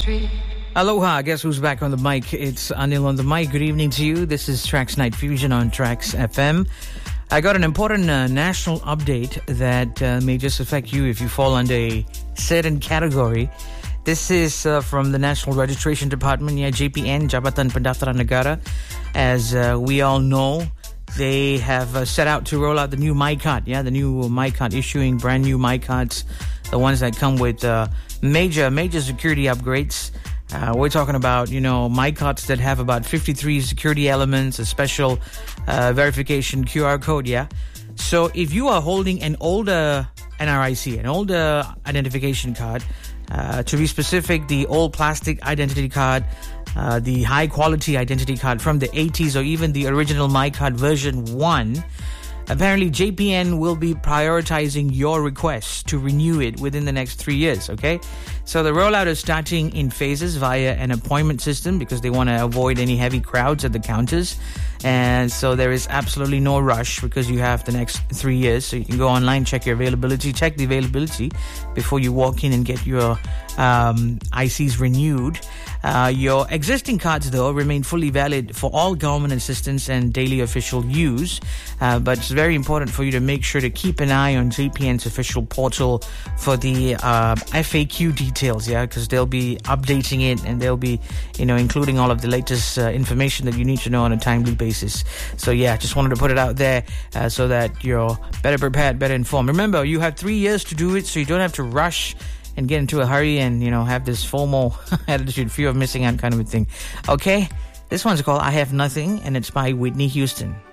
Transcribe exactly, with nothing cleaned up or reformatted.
three. Aloha, guess who's back on the mic? It's Anil on the mic. Good evening to you. This is Trax Night Fusion on Trax F M. I got an important uh, national update that uh, may just affect you if you fall under a certain category. This is uh, from the National Registration Department, yeah, J P N, Jabatan Pendaftaran Negara. As uh, we all know, they have uh, set out to roll out the new MyCard, yeah, the new MyCard, issuing brand new MyCards, the ones that come with uh, major, major security upgrades. Uh, we're talking about, you know, MyCards that have about fifty-three security elements, a special uh, verification Q R code, yeah. So if you are holding an older N R I C, an older identification card, uh, to be specific, the old plastic identity card, uh, the high quality identity card from the eighties, or even the original MyCard version one, apparently J P N will be prioritizing your request to renew it within the next three years, okay? So the rollout is starting in phases via an appointment system because they want to avoid any heavy crowds at the counters. And so there is absolutely no rush because you have the next three years. So you can go online, check your availability, check the availability before you walk in and get your um, I Cs renewed. Uh, your existing cards, though, remain fully valid for all government assistance and daily official use. Uh, but it's very important for you to make sure to keep an eye on J P N's official portal for the uh, F A Q details, yeah, because they'll be updating it and they'll be, you know, including all of the latest uh, information that you need to know on a timely basis. So, yeah, just wanted to put it out there uh, so that you're better prepared, better informed. Remember, you have three years to do it, so you don't have to rush and get into a hurry and, you know, have this FOMO attitude, fear of missing out kind of a thing. Okay? This one's called I Have Nothing, and it's by Whitney Houston.